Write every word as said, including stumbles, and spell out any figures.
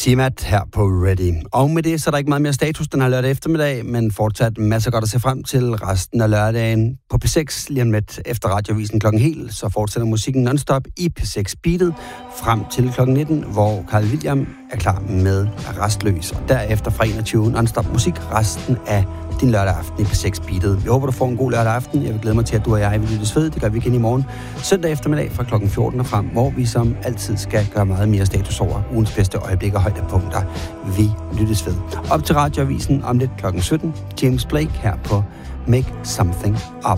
Tiamat her på Ready. Og med det, så er der ikke meget mere status den her lørdag eftermiddag, men fortsat masser godt at se frem til resten af lørdagen på P seks. Lige om lidt efter radiovisen klokken helt, så fortsætter musikken non-stop i P seks Beatet frem til klokken nitten, hvor Carl William er klar med Restløs. Og derefter fra enogtyve non-stop musik resten af din lørdag aften i P seks Beatet. Jeg håber, du får en god lørdag aften. Jeg vil glæde mig til, at du og jeg vil lyttes ved. Det gør vi igen i morgen. Søndag eftermiddag fra klokken fjorten og frem, hvor vi som altid skal gøre meget mere status over ugens bedste øjeblikke og højdepunkter. Vi lyttes ved. Op til radioavisen om lidt klokken sytten. James Blake her på Make Something Up.